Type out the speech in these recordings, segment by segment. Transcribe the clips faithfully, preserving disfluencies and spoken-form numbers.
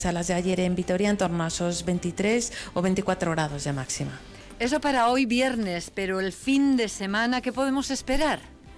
a las de ayer en Vitoria en torno a esos veintitrés o veinticuatro grados de máxima. Eso para hoy viernes, pero el fin de semana, ¿qué podemos esperar?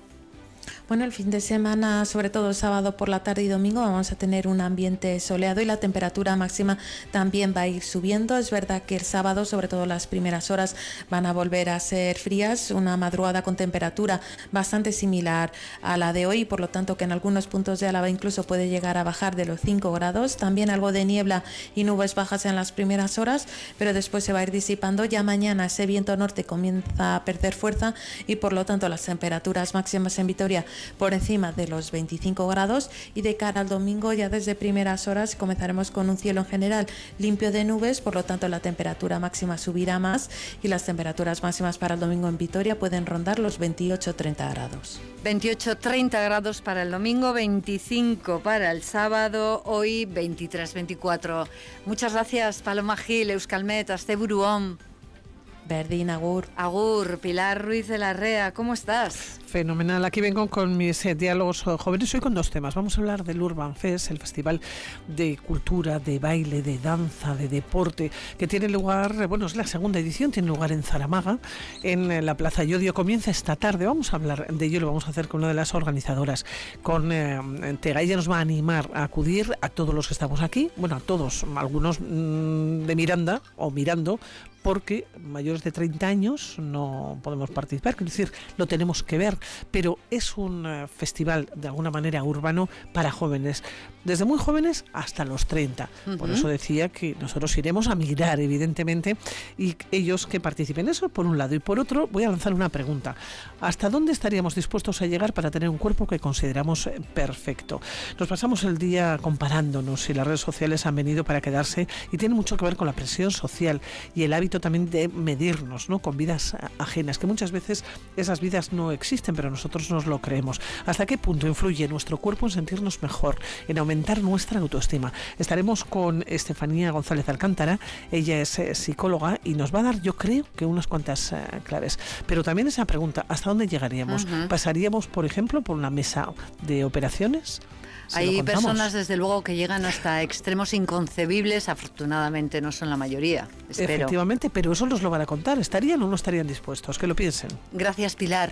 Bueno, el fin de semana, sobre todo sábado por la tarde y domingo, vamos a tener un ambiente soleado y la temperatura máxima también va a ir subiendo. Es verdad que el sábado, sobre todo las primeras horas, van a volver a ser frías, una madrugada con temperatura bastante similar a la de hoy, por lo tanto que en algunos puntos de Álava incluso puede llegar a bajar de los cinco grados. También algo de niebla y nubes bajas en las primeras horas, pero después se va a ir disipando. Ya mañana ese viento norte comienza a perder fuerza y por lo tanto las temperaturas máximas en Vitoria por encima de los veinticinco grados, y de cara al domingo ya desde primeras horas comenzaremos con un cielo en general limpio de nubes, por lo tanto la temperatura máxima subirá más y las temperaturas máximas para el domingo en Vitoria pueden rondar los veintiocho a treinta grados. veintiocho a treinta grados para el domingo, veinticinco para el sábado, hoy veintitrés a veinticuatro. Muchas gracias, Paloma Gil, Euskalmet, Asteburuón. Berdín, agur. Agur, Pilar Ruiz de la Rea, ¿cómo estás? Fenomenal, aquí vengo con mis eh, diálogos jóvenes, hoy con dos temas. Vamos a hablar del Urban Fest, el festival de cultura, de baile, de danza, de deporte, que tiene lugar, bueno, es la segunda edición, tiene lugar en Zaramaga, en la Plaza Llodio. Comienza esta tarde, vamos a hablar de ello, lo vamos a hacer con una de las organizadoras, con eh, Tega. Ella nos va a animar a acudir a todos los que estamos aquí, bueno, a todos, algunos mmm, de Miranda o mirando, porque mayores de treinta años no podemos participar, quiero decir, lo tenemos que ver, pero es un uh, festival de alguna manera urbano para jóvenes, desde muy jóvenes hasta los treinta. Uh-huh. Por eso decía que nosotros iremos a mirar, evidentemente, y ellos que participen. Eso por un lado. Y por otro, voy a lanzar una pregunta. ¿Hasta dónde estaríamos dispuestos a llegar para tener un cuerpo que consideramos perfecto? Nos pasamos el día comparándonos y las redes sociales han venido para quedarse y tiene mucho que ver con la presión social y el hábito también de medirnos, ¿no?, con vidas ajenas, que muchas veces esas vidas no existen, pero nosotros nos lo creemos. ¿Hasta qué punto influye nuestro cuerpo en sentirnos mejor, en aumentar nuestra autoestima? Estaremos con Estefanía González Alcántara, ella es eh, psicóloga y nos va a dar, yo creo, que unas cuantas eh, claves. Pero también esa pregunta, ¿hasta dónde llegaríamos? Uh-huh. ¿Pasaríamos, por ejemplo, por una mesa de operaciones? Hay personas, desde luego, que llegan hasta extremos inconcebibles, afortunadamente no son la mayoría, espero. Efectivamente, pero eso nos lo van a contar. ¿Estarían o no estarían dispuestos? Que lo piensen. Gracias, Pilar.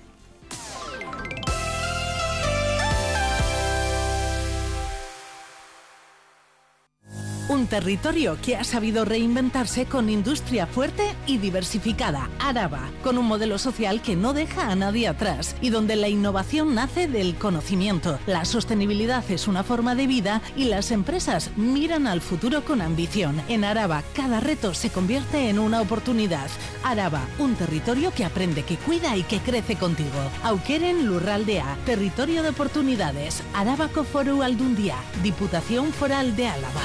Un territorio que ha sabido reinventarse con industria fuerte y diversificada. Araba, con un modelo social que no deja a nadie atrás y donde la innovación nace del conocimiento. La sostenibilidad es una forma de vida y las empresas miran al futuro con ambición. En Araba, cada reto se convierte en una oportunidad. Araba, un territorio que aprende, que cuida y que crece contigo. Aukeren Lurraldea, territorio de oportunidades. Arabako Foru Aldundia, Diputación Foral de Álava.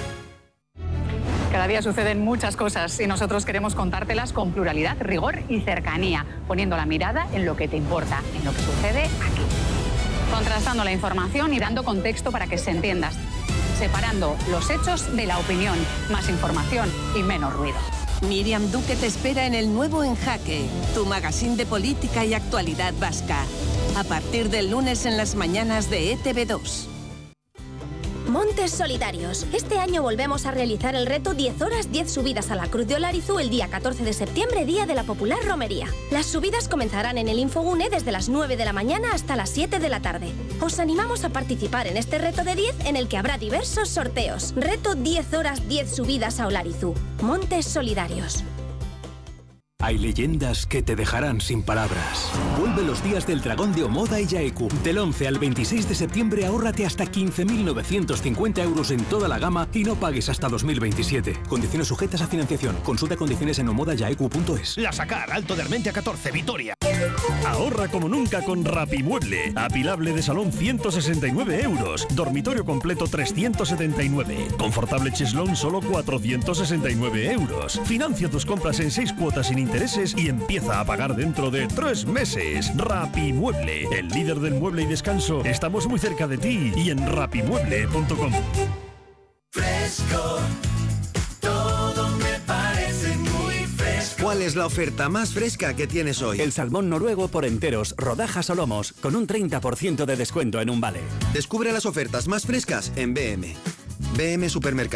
Cada día suceden muchas cosas y nosotros queremos contártelas con pluralidad, rigor y cercanía, poniendo la mirada en lo que te importa, en lo que sucede aquí. Contrastando la información y dando contexto para que se entienda, separando los hechos de la opinión, más información y menos ruido. Miriam Duque te espera en el nuevo En Jaque, tu magazín de política y actualidad vasca, a partir del lunes en las mañanas de E T V dos. Montes Solidarios. Este año volvemos a realizar el reto diez horas, diez subidas a la Cruz de Olarizu el día catorce de septiembre, día de la popular romería. Las subidas comenzarán en el Infogune desde las nueve de la mañana hasta las siete de la tarde. Os animamos a participar en este reto de diez en el que habrá diversos sorteos. Reto diez horas, diez subidas a Olarizu. Montes Solidarios. Hay leyendas que te dejarán sin palabras. Vuelve los días del dragón de Omoda y Yaeku. Del once al veintiséis de septiembre ahórrate hasta quince mil novecientos cincuenta euros en toda la gama y no pagues hasta dos mil veintisiete. Condiciones sujetas a financiación. Consulta condiciones en omoda yaeku punto es. La Sacar, Alto de Armentia catorce, Vitoria. Ahorra como nunca con Rapimueble. Apilable de salón ciento sesenta y nueve euros. Dormitorio completo trescientos setenta y nueve. Confortable cheslón solo cuatrocientos sesenta y nueve euros. Financia tus compras en seis cuotas sin intereses y empieza a pagar dentro de tres meses. Rapimueble, el líder del mueble y descanso. Estamos muy cerca de ti y en rapimueble punto com. Fresco, todo me parece muy fresco. ¿Cuál es la oferta más fresca que tienes hoy? El salmón noruego por enteros, rodajas o lomos, con un treinta por ciento de descuento en un vale. Descubre las ofertas más frescas en B M. B M Supermercados.